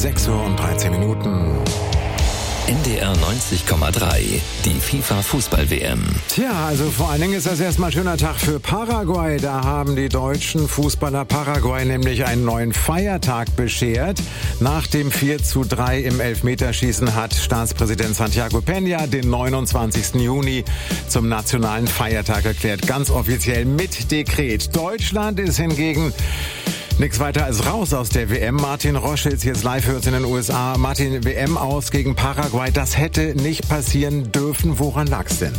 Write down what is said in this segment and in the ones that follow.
6:13 NDR 90,3, die FIFA-Fußball-WM. Tja, also vor allen Dingen ist das erstmal ein schöner Tag für Paraguay. Da haben die deutschen Fußballer Paraguay nämlich einen neuen Feiertag beschert. Nach dem 4:3 im Elfmeterschießen hat Staatspräsident Santiago Peña den 29. Juni zum nationalen Feiertag erklärt. Ganz offiziell mit Dekret. Deutschland ist hingegen nichts weiter als raus aus der WM. Martin Roschitz jetzt live für uns in den USA. Martin, WM aus gegen Paraguay, das hätte nicht passieren dürfen. Woran lag's denn?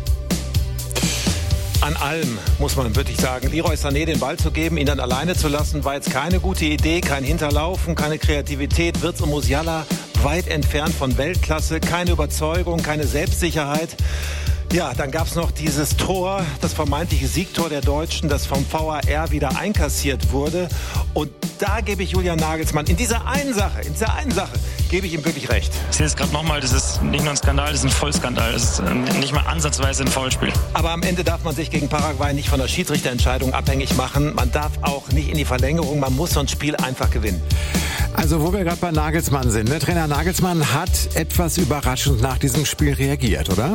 An allem, muss man wirklich sagen. Leroy Sané den Ball zu geben, ihn dann alleine zu lassen, war jetzt keine gute Idee. Kein Hinterlaufen, keine Kreativität. Wirtz und Musiala weit entfernt von Weltklasse. Keine Überzeugung, keine Selbstsicherheit. Ja, dann gab es noch dieses Tor, das vermeintliche Siegtor der Deutschen, das vom VAR wieder einkassiert wurde. Und da gebe ich Julian Nagelsmann in dieser einen Sache gebe ich ihm wirklich recht. Ich sehe es gerade nochmal, das ist nicht nur ein Skandal, das ist ein Vollskandal. Das ist nicht mal ansatzweise ein Foulspiel. Aber am Ende darf man sich gegen Paraguay nicht von der Schiedsrichterentscheidung abhängig machen. Man darf auch nicht in die Verlängerung, man muss so ein Spiel einfach gewinnen. Also wo wir gerade bei Nagelsmann sind, ne? Trainer Nagelsmann hat etwas überraschend nach diesem Spiel reagiert, oder?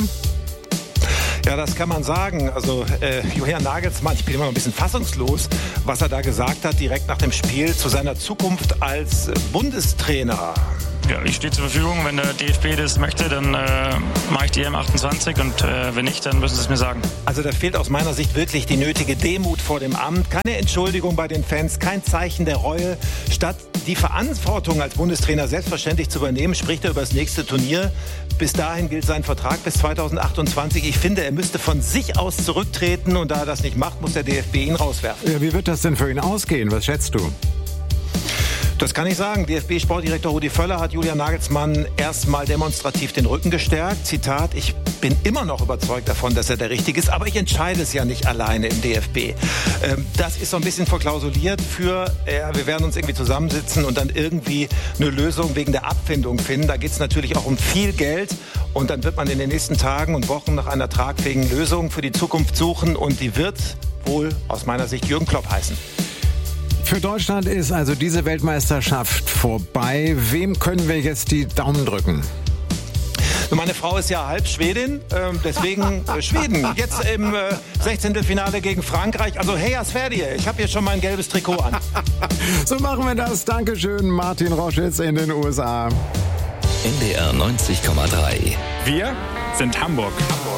Ja, das kann man sagen. Also Julian Nagelsmann, ich bin immer noch ein bisschen fassungslos, was er da gesagt hat, direkt nach dem Spiel zu seiner Zukunft als Bundestrainer. Ja, ich stehe zur Verfügung. Wenn der DFB das möchte, dann mache ich die EM28 und wenn nicht, dann müssen sie es mir sagen. Also da fehlt aus meiner Sicht wirklich die nötige Demut vor dem Amt. Keine Entschuldigung bei den Fans, kein Zeichen der Reue. Statt die Verantwortung als Bundestrainer selbstverständlich zu übernehmen, spricht er über das nächste Turnier. Bis dahin gilt sein Vertrag bis 2028. Ich finde, er müsste von sich aus zurücktreten und da er das nicht macht, muss der DFB ihn rauswerfen. Ja, wie wird das denn für ihn ausgehen? Was schätzt du? Das kann ich sagen. DFB-Sportdirektor Rudi Völler hat Julian Nagelsmann erstmal demonstrativ den Rücken gestärkt. Zitat, ich bin immer noch überzeugt davon, dass er der Richtige ist, aber ich entscheide es ja nicht alleine im DFB. Das ist so ein bisschen verklausuliert für, wir werden uns irgendwie zusammensitzen und dann irgendwie eine Lösung wegen der Abfindung finden. Da geht es natürlich auch um viel Geld und dann wird man in den nächsten Tagen und Wochen nach einer tragfähigen Lösung für die Zukunft suchen und die wird wohl aus meiner Sicht Jürgen Klopp heißen. Für Deutschland ist also diese Weltmeisterschaft vorbei. Wem können wir jetzt die Daumen drücken? Meine Frau ist ja halb Schwedin, deswegen Schweden. Jetzt im 16. Finale gegen Frankreich. Also Heja Sverige, ich habe hier schon mein gelbes Trikot an. So machen wir das. Dankeschön, Martin Roschitz in den USA. NDR 90,3. Wir sind Hamburg.